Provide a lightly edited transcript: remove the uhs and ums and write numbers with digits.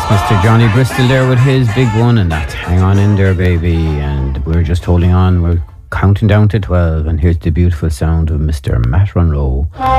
Mr. Johnny Bristol there with his big one, and that's Hang On In There Baby, and we're just holding on, we're counting down to 12, and here's the beautiful sound of Mr. Matt Runroe.